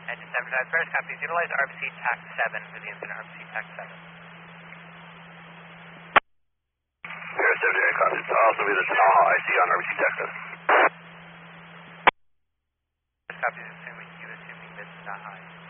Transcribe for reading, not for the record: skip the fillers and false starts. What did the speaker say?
Engine 75 Paris, copies. Utilize RBC TAC 7 for the incident, RBC TAC 7. Paris 78 copies. I'll also be the Taha IC on RBC TAC 7. Copies, assuming mid to high.